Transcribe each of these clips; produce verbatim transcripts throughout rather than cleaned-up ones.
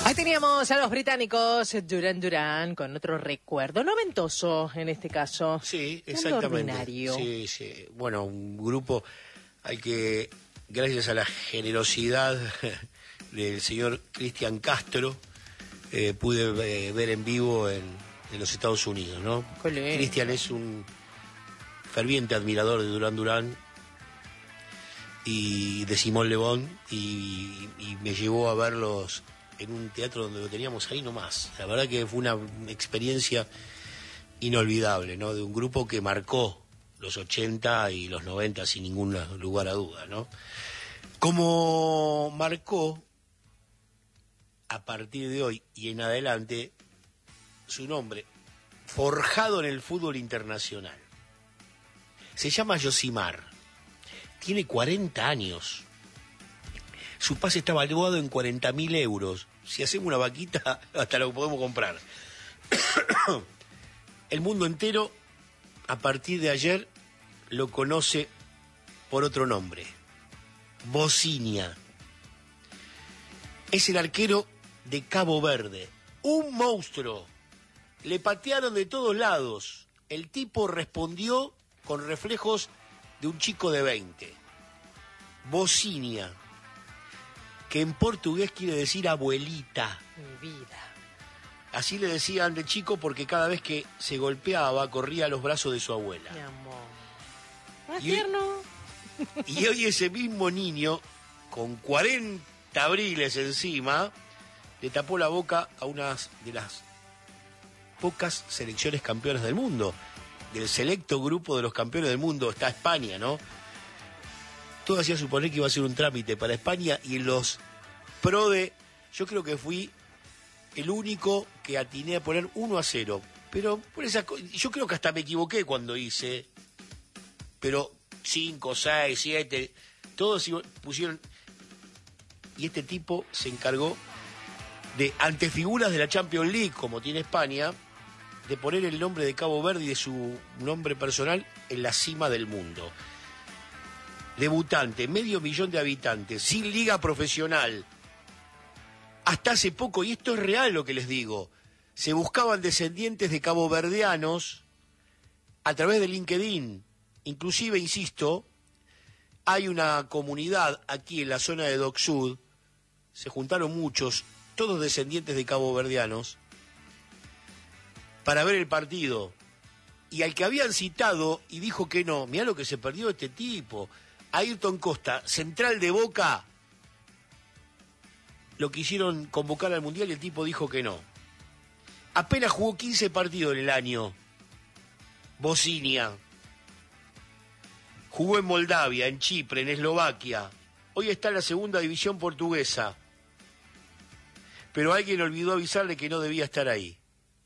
Ahí teníamos a los británicos Duran Duran con otro recuerdo noventoso en este caso. Sí, Nada exactamente. ordinario. Sí, sí. Bueno, un grupo al que, gracias a la generosidad del señor Cristian Castro, eh, pude eh, ver en vivo en, en los Estados Unidos, ¿no? Cristian es un ferviente admirador de Duran Duran y de Simón Le Bon, y, y me llevó a verlos en un teatro donde lo teníamos ahí nomás. La verdad que fue una experiencia inolvidable, ¿no? De un grupo que marcó los ochenta y los noventa sin ningún lugar a duda, ¿no? Como marcó a partir de hoy y en adelante su nombre, forjado en el fútbol internacional. Se llama Yosimar, tiene cuarenta años. Su pase está valuado en cuarenta mil euros. Si hacemos una vaquita, hasta lo podemos comprar. El mundo entero, a partir de ayer, lo conoce por otro nombre. Bocinia. Es el arquero de Cabo Verde. Un monstruo. Le patearon de todos lados. El tipo respondió con reflejos de un chico de veinte. Bocinia, que en portugués quiere decir abuelita. Mi vida. Así le decían de chico porque cada vez que se golpeaba corría a los brazos de su abuela. Mi amor. Más Y- tierno. Y hoy ese mismo niño, con cuarenta abriles encima, le tapó la boca a una de las pocas selecciones campeonas del mundo. Del selecto grupo de los campeones del mundo está España, ¿no? Todo hacía suponer que iba a ser un trámite para España, y en los pro de... Yo creo que fui el único que atiné a poner uno a cero. Pero por esa, co- yo creo que hasta me equivoqué cuando hice. Pero cinco, seis, siete, todos iba- pusieron... Y este tipo se encargó de, ante figuras de la Champions League, como tiene España, de poner el nombre de Cabo Verde y de su nombre personal en la cima del mundo. Debutante, medio millón de habitantes, sin liga profesional. Hasta hace poco, y esto es real lo que les digo, se buscaban descendientes de caboverdianos a través de LinkedIn. Inclusive, insisto, hay una comunidad aquí en la zona de Dock Sud, se juntaron muchos, todos descendientes de caboverdianos, para ver el partido. Y al que habían citado y dijo que no, mirá lo que se perdió este tipo. Ayrton Costa, central de Boca, lo quisieron convocar al Mundial y el tipo dijo que no. Apenas jugó quince partidos en el año. Bocinia. Jugó en Moldavia, en Chipre, en Eslovaquia. Hoy está en la segunda división portuguesa. Pero alguien olvidó avisarle que no debía estar ahí.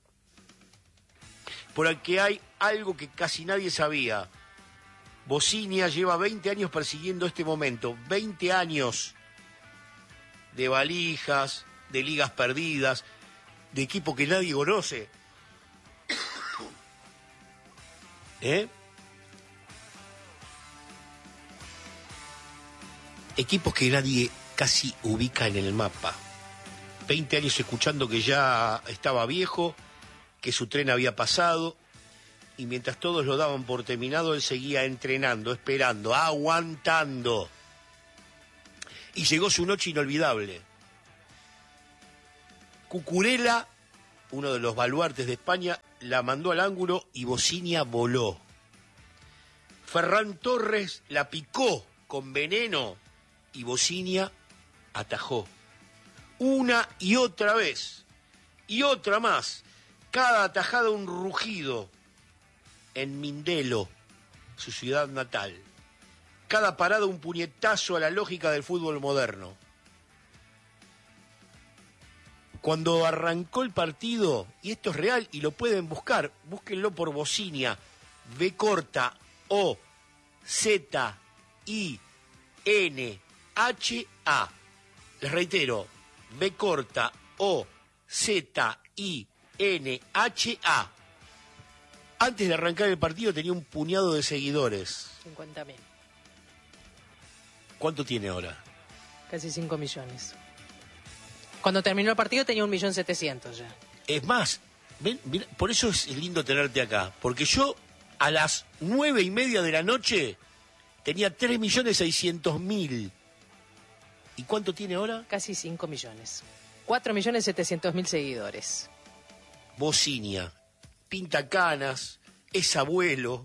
Porque hay algo que casi nadie sabía. Bocinia lleva veinte años persiguiendo este momento. veinte años de valijas, de ligas perdidas, de equipo que nadie conoce. ¿Eh? Equipos que nadie casi ubica en el mapa. veinte años escuchando que ya estaba viejo, que su tren había pasado, y mientras todos lo daban por terminado, él seguía entrenando, esperando, aguantando. Y llegó su noche inolvidable. Cucurella, uno de los baluartes de España, la mandó al ángulo y Bocinia voló. Ferran Torres la picó con veneno y Bocinia atajó. Una y otra vez, y otra más. Cada atajada un rugido en Mindelo, su ciudad natal. Cada parada un puñetazo a la lógica del fútbol moderno. Cuando arrancó el partido, y esto es real y lo pueden buscar, búsquenlo por Bocinia, B corta, O, Z, I, N, H, A. Les reitero, B corta, O, Z, I, N, H, A. Antes de arrancar el partido tenía un puñado de seguidores. cincuenta mil. ¿Cuánto tiene ahora? Casi cinco millones. Cuando terminó el partido tenía un millón setecientos ya. Es más, ven, ven, por eso es lindo tenerte acá, porque yo a las nueve y media de la noche tenía tres millones seiscientos mil. ¿Y cuánto tiene ahora? Casi cinco millones. cuatro millones setecientos mil seguidores. Bocinia, pinta canas, es abuelo.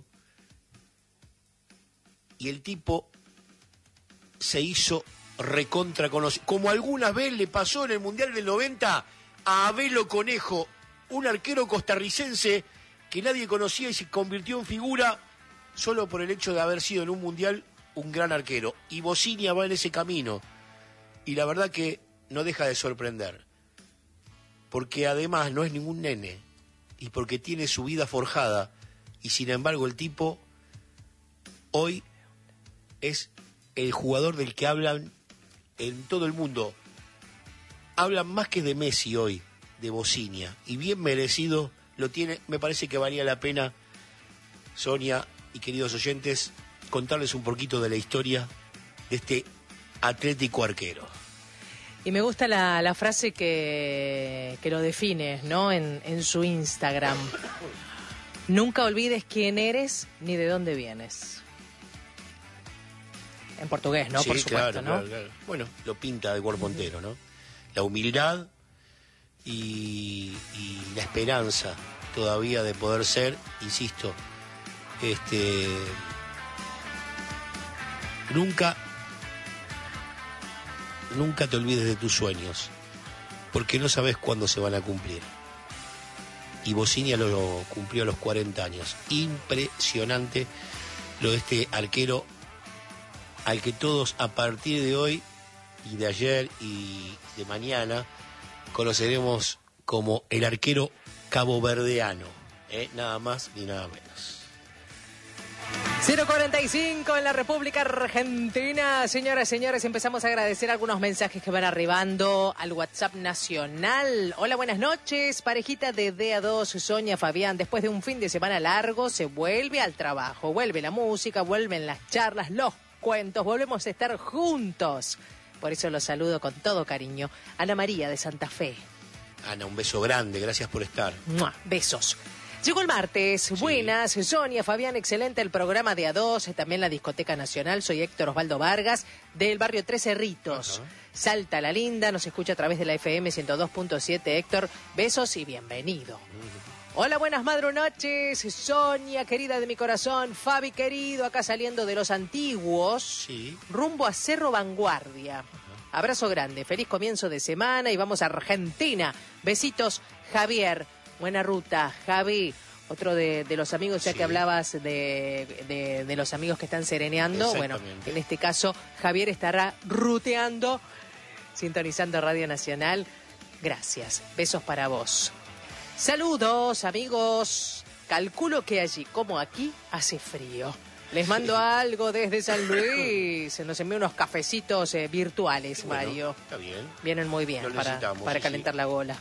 Y el tipo se hizo recontra conocido. Como alguna vez le pasó en el Mundial del noventa a Abelo Conejo, un arquero costarricense que nadie conocía y se convirtió en figura solo por el hecho de haber sido en un Mundial un gran arquero. Y Bocinia va en ese camino. Y la verdad que no deja de sorprender. Porque además no es ningún nene. Y porque tiene su vida forjada. Y sin embargo el tipo hoy es el jugador del que hablan en todo el mundo. Hablan más que de Messi hoy, de Bocinia. Y bien merecido lo tiene. Me parece que valía la pena, Sonia y queridos oyentes, contarles un poquito de la historia de este atlético arquero. Y me gusta la, la frase que, que lo define, ¿no? En, en su Instagram. Nunca olvides quién eres ni de dónde vienes. En portugués, ¿no? Sí, por supuesto, claro, ¿no? Claro, claro. Bueno, lo pinta de cuerpo entero, ¿no? La humildad y, y la esperanza todavía de poder ser, insisto, este nunca nunca te olvides de tus sueños, porque no sabes cuándo se van a cumplir. Y Bocinia lo, lo cumplió a los cuarenta años. Impresionante lo de este arquero al que todos a partir de hoy y de ayer y de mañana conoceremos como el arquero caboverdeano, ¿eh? Nada más ni nada menos. cero cuarenta y cinco en la República Argentina. Señoras y señores, empezamos a agradecer algunos mensajes que van arribando al WhatsApp nacional. Hola, buenas noches. Parejita de D A dos, Sonia, Fabián. Después de un fin de semana largo, se vuelve al trabajo. Vuelve la música, vuelven las charlas, los cuentos. Volvemos a estar juntos. Por eso los saludo con todo cariño. Ana María de Santa Fe. Ana, un beso grande. Gracias por estar. ¡Mua! Besos. Llegó el martes. Sí. Buenas, Sonia, Fabián, excelente el programa de A dos, también la Discoteca Nacional. Soy Héctor Osvaldo Vargas, del barrio Tres Cerritos. Uh-huh. Salta la Linda, nos escucha a través de la F M ciento dos punto siete. Héctor, besos y bienvenido. Uh-huh. Hola, buenas madrunoches, Sonia, querida de mi corazón. Fabi, querido, acá saliendo de Los Antiguos, sí. Rumbo a Cerro Vanguardia. Uh-huh. Abrazo grande, feliz comienzo de semana y vamos a Argentina. Besitos, Javier. Buena ruta, Javi, otro de, de los amigos, ya sí. que hablabas de, de, de los amigos que están sereneando. Bueno, en este caso, Javier estará ruteando, sintonizando Radio Nacional. Gracias, besos para vos. Saludos, amigos. Calculo que allí, como aquí, hace frío. Les mando sí. algo desde San Luis. Se nos envió unos cafecitos eh, virtuales, bueno, Mario. Está bien. Vienen muy bien para, para calentar sí. la gola.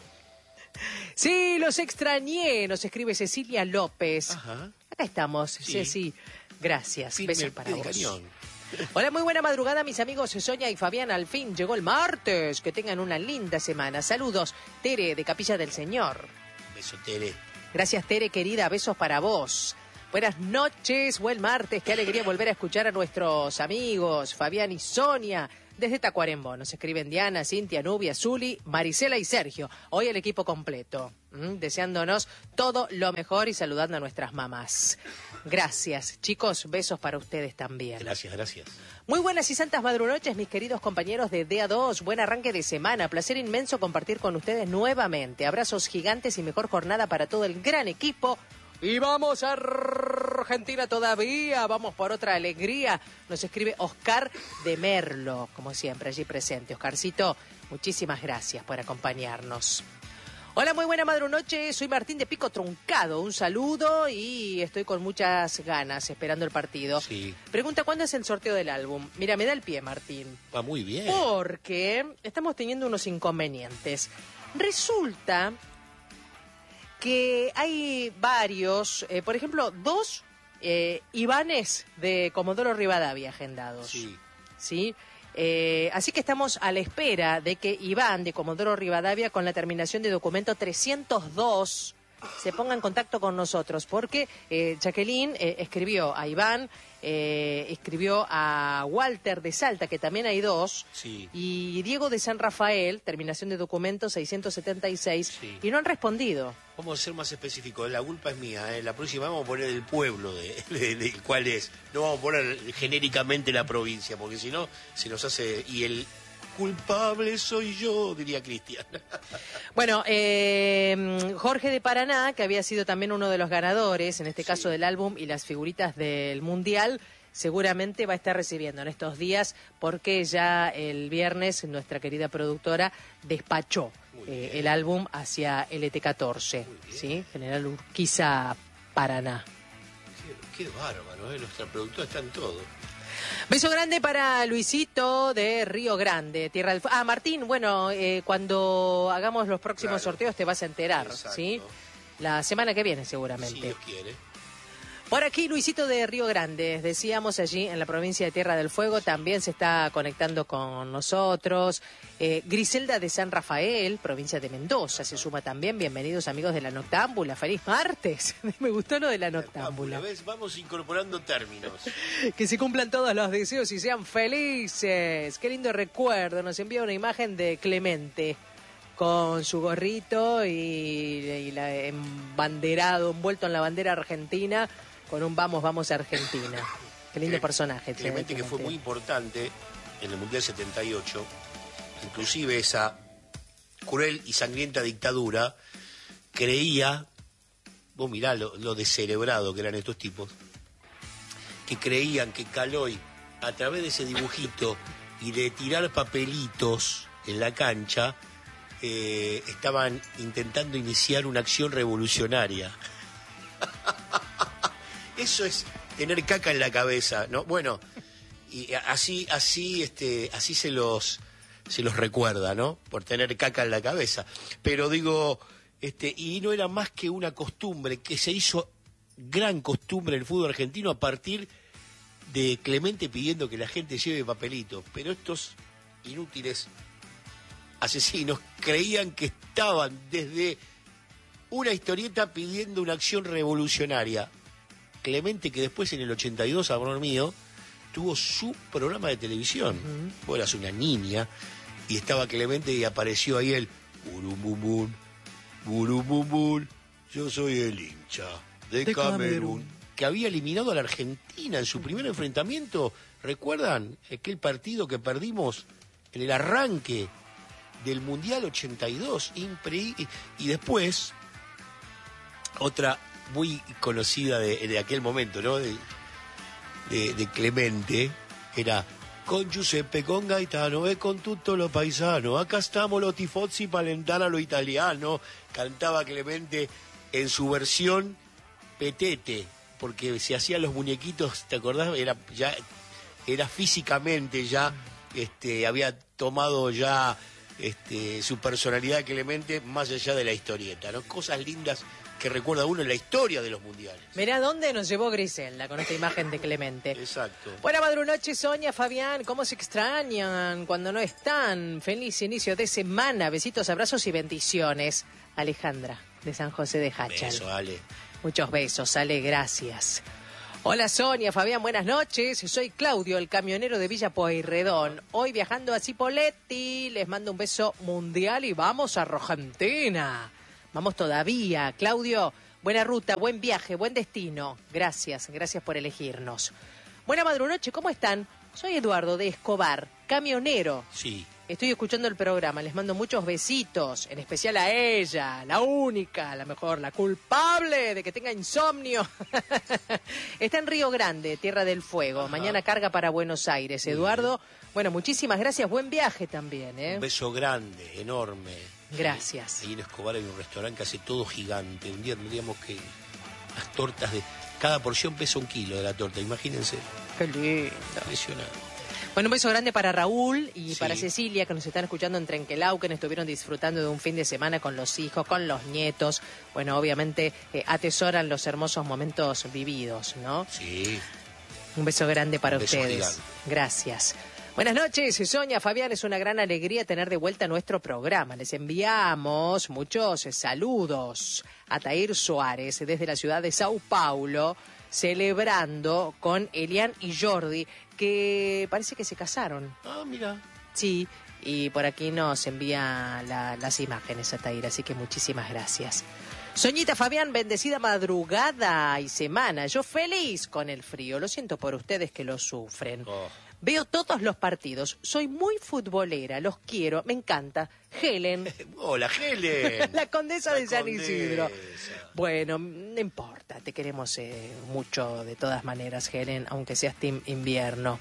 Sí, los extrañé, nos escribe Cecilia López. Ajá. Acá estamos, sí. Ceci. Gracias, Firme besos para vos. Cañón. Hola, muy buena madrugada, mis amigos Sonia y Fabián. Al fin llegó el martes. Que tengan una linda semana. Saludos, Tere, de Capilla del Señor. Beso, Tere. Gracias, Tere, querida. Besos para vos. Buenas noches, buen martes. Qué alegría volver a escuchar a nuestros amigos Fabián y Sonia. Desde Tacuarembó nos escriben Diana, Cintia, Nubia, Zuli, Marisela y Sergio. Hoy el equipo completo, ¿Mm? deseándonos todo lo mejor y saludando a nuestras mamás. Gracias, chicos, besos para ustedes también. Gracias, gracias. Muy buenas y santas madrunoches, mis queridos compañeros de D A dos. Buen arranque de semana, placer inmenso compartir con ustedes nuevamente. Abrazos gigantes y mejor jornada para todo el gran equipo. Y vamos a Argentina todavía, vamos por otra alegría. Nos escribe Oscar de Merlo, como siempre, allí presente. Oscarcito, muchísimas gracias por acompañarnos. Hola, muy buena madrunoche, soy Martín de Pico Truncado. Un saludo y estoy con muchas ganas esperando el partido. Sí. Pregunta, ¿cuándo es el sorteo del álbum? Mira, me da el pie, Martín. Va muy bien. Porque estamos teniendo unos inconvenientes. Resulta que hay varios, eh, por ejemplo, dos eh, Ivanes de Comodoro Rivadavia agendados. Sí. ¿Sí? Eh, así que estamos a la espera de que Iván de Comodoro Rivadavia, con la terminación de documento trescientos dos, se ponga en contacto con nosotros, porque eh, Jacqueline eh, escribió a Iván, eh, escribió a Walter de Salta, que también hay dos, Sí. y Diego de San Rafael, terminación de documento seiscientos setenta y seis, sí. Y no han respondido. Vamos a ser más específicos, la culpa es mía, ¿eh? La próxima vamos a poner el pueblo de, de, de cuál es, no vamos a poner genéricamente la provincia, porque si no se nos hace... y el culpable soy yo, diría Cristian. Bueno, eh, Jorge de Paraná, que había sido también uno de los ganadores, en este sí. caso del álbum y las figuritas del Mundial, seguramente va a estar recibiendo en estos días, porque ya el viernes nuestra querida productora despachó eh, el álbum hacia L T catorce, ¿sí? General Urquiza, Paraná. Qué, qué bárbaro, ¿eh? Nuestra productora está en todo. Beso grande para Luisito de Río Grande, Tierra del Fuego. Ah, Martín, bueno, eh, cuando hagamos los próximos claro. sorteos te vas a enterar, exacto. ¿Sí? La semana que viene seguramente. Si Dios quiere. Por aquí, Luisito de Río Grande, decíamos allí en la provincia de Tierra del Fuego, también se está conectando con nosotros. Eh, Griselda de San Rafael, provincia de Mendoza, se suma también. Bienvenidos, amigos de la Noctámbula. ¡Feliz martes! Me gustó lo de la Noctámbula. ¿Ves? Vamos incorporando términos. Que se cumplan todos los deseos y sean felices. Qué lindo recuerdo. Nos envía una imagen de Clemente con su gorrito y, y la embanderado, envuelto en la bandera argentina, con un vamos, vamos Argentina. Qué lindo personaje. Clemente, que fue muy importante en el Mundial setenta y ocho, inclusive esa cruel y sangrienta dictadura creía, vos mirá lo, lo descerebrado que eran estos tipos, que creían que Caloi, a través de ese dibujito y de tirar papelitos en la cancha, eh, estaban intentando iniciar una acción revolucionaria. Eso es tener caca en la cabeza, ¿no? Bueno, y así, así, este, así se los, se los recuerda, ¿no? Por tener caca en la cabeza. Pero digo, este, y no era más que una costumbre que se hizo gran costumbre en el fútbol argentino a partir de Clemente pidiendo que la gente lleve papelitos. Pero estos inútiles asesinos creían que estaban desde una historieta pidiendo una acción revolucionaria. Clemente, que después en el ochenta y dos, amor mío, tuvo su programa de televisión. Uh-huh. Vos eras una niña y estaba Clemente y apareció ahí el Burumbum, Burumbum, yo soy el hincha de, de Camerún, Camerún, que había eliminado a la Argentina en su primer enfrentamiento. ¿Recuerdan aquel partido que perdimos en el arranque del Mundial ochenta y dos? Impre- y después, otra muy conocida de, de aquel momento, ¿no? De, de, de Clemente, era con Giuseppe, con Gaetano e con tutto lo paisano, acá estamos los tifozzi para alentar a lo italiano. Cantaba Clemente en su versión petete, porque se hacían los muñequitos, ¿te acordás? Era ya era físicamente ya este había tomado ya este su personalidad Clemente más allá de la historieta, ¿no? Cosas lindas que recuerda uno en la historia de los mundiales. Mirá dónde nos llevó Griselda con esta imagen de Clemente. Exacto. Buena madrunoche, Sonia, Fabián, ¿cómo se extrañan cuando no están? Feliz inicio de semana, besitos, abrazos y bendiciones. Alejandra, de San José de Hachal. Beso, Ale. Muchos besos, Ale, gracias. Hola Sonia, Fabián, buenas noches. Soy Claudio, el camionero de Villa Pueyrredón. Hoy viajando a Cipolletti, les mando un beso mundial y vamos a Argentina. Vamos todavía. Claudio, buena ruta, buen viaje, buen destino. Gracias, gracias por elegirnos. Buena madrunoche, ¿cómo están? Soy Eduardo de Escobar, camionero. Sí. Estoy escuchando el programa, les mando muchos besitos, en especial a ella, la única, la mejor, la culpable de que tenga insomnio. Está en Río Grande, Tierra del Fuego. Ajá. Mañana carga para Buenos Aires. Eduardo, bueno, muchísimas gracias, buen viaje también, ¿eh? Un beso grande, enorme. Gracias. Ahí en Escobar hay un restaurante que hace todo gigante. Un día tendríamos que... las tortas de... cada porción pesa un kilo de la torta, imagínense. Qué lindo. Impresionante. Bueno, un beso grande para Raúl y Sí. para Cecilia, que nos están escuchando en Trenquelauquen, estuvieron disfrutando de un fin de semana con los hijos, con los nietos. Bueno, obviamente eh, atesoran los hermosos momentos vividos, ¿no? Sí. Un beso grande para Un beso ustedes. gigante. Gracias. Buenas noches, Sonia, Fabián, es una gran alegría tener de vuelta nuestro programa. Les enviamos muchos saludos a Tair Suárez desde la ciudad de Sao Paulo, celebrando con Elian y Jordi, que parece que se casaron. Ah, mira. Sí, y por aquí nos envía la, las imágenes a Tair, así que muchísimas gracias. Soñita, Fabián, bendecida madrugada y semana. Yo feliz con el frío. Lo siento por ustedes que lo sufren. Oh. Veo todos los partidos. Soy muy futbolera. Los quiero. Me encanta. Helen. Hola, Helen. La condesa La de San condesa. Isidro. Bueno, no importa. Te queremos eh, mucho de todas maneras, Helen, aunque seas team invierno.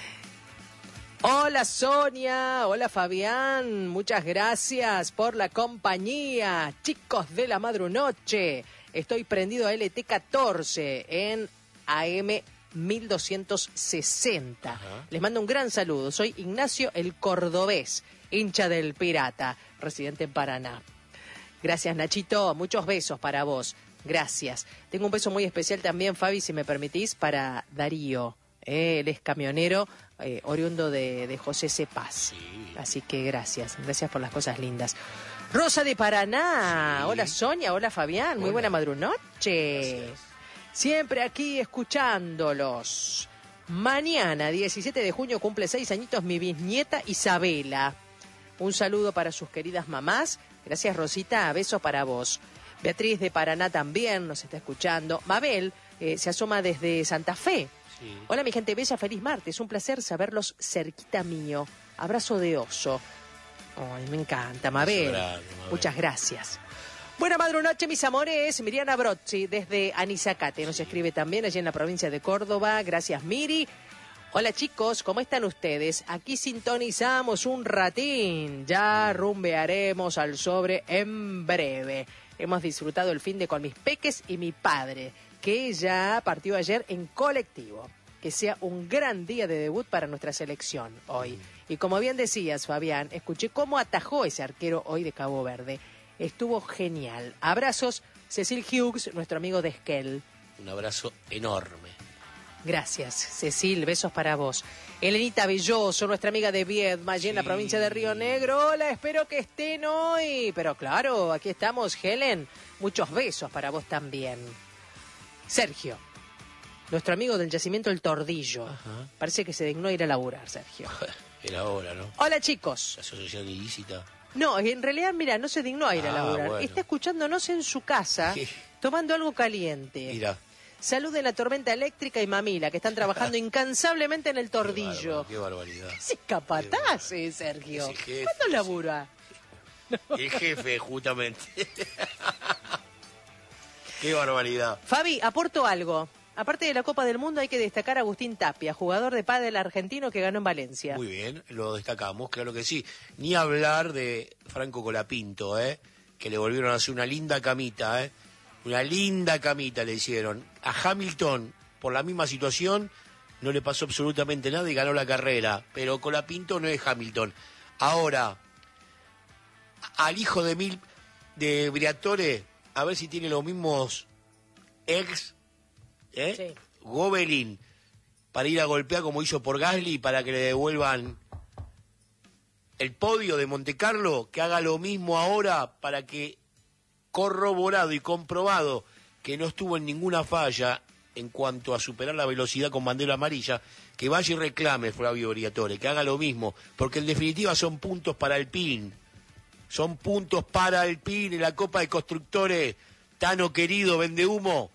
Hola Sonia, hola Fabián, muchas gracias por la compañía. Chicos de la madrunoche, estoy prendido a L T catorce en A M mil doscientos sesenta. Ajá. Les mando un gran saludo, soy Ignacio el Cordobés, hincha del Pirata, residente en Paraná. Gracias Nachito, muchos besos para vos, gracias. Tengo un beso muy especial también, Fabi, si me permitís, para Darío. Eh, él es camionero, eh, oriundo de, de José Cepaz. Sí. Así que gracias, gracias por las cosas lindas. Rosa de Paraná, Sí. hola Sonia, hola Fabián, muy Hola. buena madrunoche. Gracias. Siempre aquí escuchándolos. Mañana, diecisiete de junio, cumple seis añitos mi bisnieta Isabela. Un saludo para sus queridas mamás. Gracias Rosita, beso para vos. Beatriz de Paraná también nos está escuchando. Mabel eh, se asoma desde Santa Fe. Sí. Hola mi gente bella, feliz martes, un placer saberlos cerquita mío. Abrazo de oso. Ay, me encanta, Mabel. grande, Mabel. Muchas gracias. Buena madrunoche, mis amores. Miriana Brozzi, desde Anizacate, nos escribe también allí en la provincia de Córdoba. Gracias, Miri. Hola chicos, ¿cómo están ustedes? Aquí sintonizamos un ratín. Ya rumbearemos al sobre en breve. Hemos disfrutado el fin de con mis peques y mi padre, que ya partió ayer en colectivo. Que sea un gran día de debut para nuestra selección hoy. Y como bien decías, Fabián, escuché cómo atajó ese arquero hoy de Cabo Verde. Estuvo genial. Abrazos, Cecil Hughes, nuestro amigo de Esquel. Un abrazo enorme. Gracias, Cecil, besos para vos. Elenita Belloso, nuestra amiga de Viedma, allí en la Sí. provincia de Río Negro. Hola, espero que estén hoy. Pero claro, aquí estamos, Helen. Muchos besos para vos también. Sergio, nuestro amigo del yacimiento El Tordillo. Ajá. Parece que se dignó a ir a laburar, Sergio. Era hora, ¿no? Hola, chicos. La asociación ilícita. No, en realidad, mira, no se dignó a ir a Ah, laburar. bueno. Está escuchándonos en su casa, Sí. tomando algo caliente. Mira. Saluden la tormenta eléctrica y Mamila, que están trabajando incansablemente en el Tordillo. Qué, bárbaro, qué barbaridad. Ese capataz, eh, Sergio. Ese jefe, ¿Cuándo sí. labura? El jefe, justamente. Qué barbaridad. Fabi, aporto algo. Aparte de la Copa del Mundo, hay que destacar a Agustín Tapia, jugador de pádel argentino que ganó en Valencia. Muy bien, lo destacamos, claro que sí. Ni hablar de Franco Colapinto, ¿eh? Que le volvieron a hacer una linda camita, ¿eh? Una linda camita le hicieron. A Hamilton, por la misma situación, no le pasó absolutamente nada y ganó la carrera. Pero Colapinto no es Hamilton. Ahora, al hijo de Mil de Briatore, a ver si tiene los mismos ex, ¿eh? Sí. Gobelin, para ir a golpear como hizo por Gasly, para que le devuelvan el podio de Montecarlo, que haga lo mismo ahora para que, corroborado y comprobado que no estuvo en ninguna falla en cuanto a superar la velocidad con bandera amarilla, que vaya y reclame Flavio Briatore, que haga lo mismo, porque en definitiva son puntos para Alpine, son puntos para Alpine en la Copa de Constructores. Tano querido, vende humo,